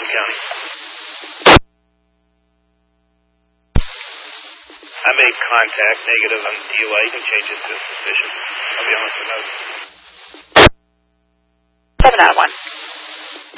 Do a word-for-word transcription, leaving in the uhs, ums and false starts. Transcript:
County. I made contact, negative on D U I. You can change it to suspicious. I'll be honest with those. seven out of one.